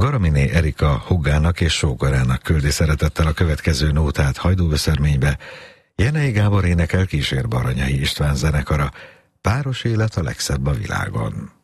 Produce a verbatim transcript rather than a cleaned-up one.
Garaminé Erika húgának és sógorának küldi szeretettel a következő nótát Hajdúveszörménybe. Jenei Gábor énekel, kísér Baranyai István zenekara. Páros élet a legszebb a világon.